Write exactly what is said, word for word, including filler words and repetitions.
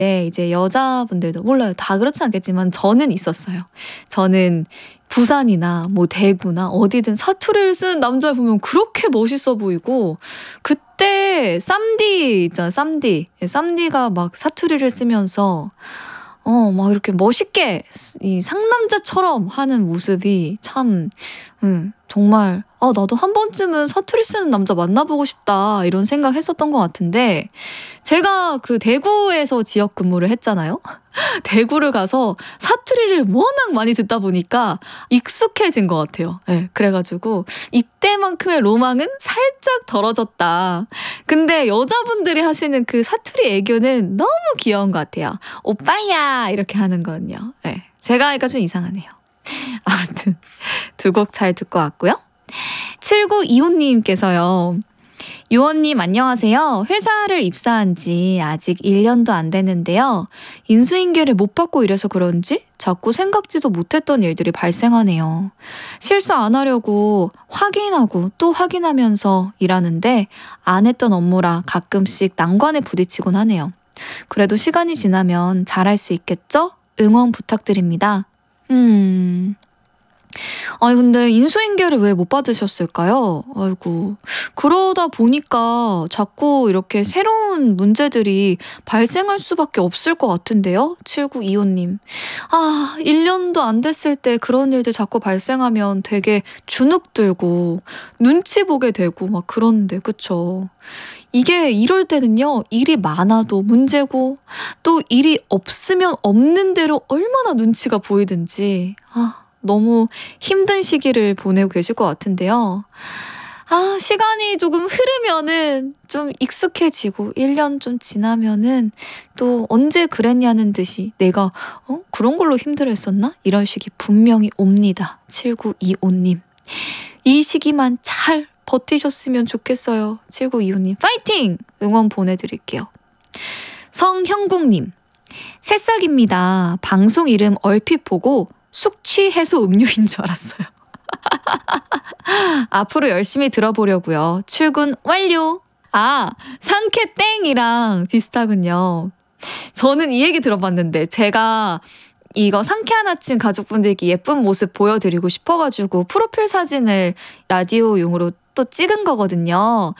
네, 이제 여자분들도 몰라요. 다 그렇진 않겠지만 저는 있었어요. 저는 부산이나 뭐 대구나 어디든 사투리를 쓰는 남자를 보면 그렇게 멋있어 보이고, 그때 쌈디 있잖아요. 쌈디. 쌈디가 막 사투리를 쓰면서 어, 막 이렇게 멋있게 이 상남자처럼 하는 모습이 참, 음, 정말, 아, 나도 한 번쯤은 사투리 쓰는 남자 만나보고 싶다, 이런 생각 했었던 것 같은데, 제가 그 대구에서 지역 근무를 했잖아요? 대구를 가서 사투리를 워낙 많이 듣다 보니까 익숙해진 것 같아요. 네, 그래가지고 이때만큼의 로망은 살짝 덜어졌다. 근데 여자분들이 하시는 그 사투리 애교는 너무 귀여운 것 같아요. 오빠야 이렇게 하는 거는요. 네, 제가 하니까 좀 이상하네요. 아무튼 두 곡 잘 듣고 왔고요. 칠구이오님께서요. 유원님 안녕하세요. 회사를 입사한 지 아직 일 년도 안 됐는데요. 인수인계를 못 받고 이래서 그런지 자꾸 생각지도 못했던 일들이 발생하네요. 실수 안 하려고 확인하고 또 확인하면서 일하는데 안 했던 업무라 가끔씩 난관에 부딪히곤 하네요. 그래도 시간이 지나면 잘할 수 있겠죠? 응원 부탁드립니다. 음... 아니 근데 인수인계를 왜 못 받으셨을까요? 아이고, 그러다 보니까 자꾸 이렇게 새로운 문제들이 발생할 수밖에 없을 것 같은데요? 칠구이오님. 아, 일 년도 안 됐을 때 그런 일들 자꾸 발생하면 되게 주눅 들고 눈치 보게 되고 막 그런데, 그쵸? 이게 이럴 때는요, 일이 많아도 문제고 또 일이 없으면 없는 대로 얼마나 눈치가 보이든지, 아, 너무 힘든 시기를 보내고 계실 것 같은데요. 아, 시간이 조금 흐르면은 좀 익숙해지고 일 년 좀 지나면은 또 언제 그랬냐는 듯이 내가 어? 그런 걸로 힘들어했었나? 이런 시기 분명히 옵니다. 칠구이오님. 이 시기만 잘 버티셨으면 좋겠어요. 칠구이오님 파이팅! 응원 보내드릴게요. 성형국님. 새싹입니다. 방송 이름 얼핏 보고 숙취 해소 음료인 줄 알았어요. 앞으로 열심히 들어보려고요. 출근 완료. 아, 상쾌땡이랑 비슷하군요. 저는 이 얘기 들어봤는데, 제가 이거 상쾌한 아침 가족분들께 예쁜 모습 보여드리고 싶어가지고 프로필 사진을 라디오용으로 또 찍은 거거든요.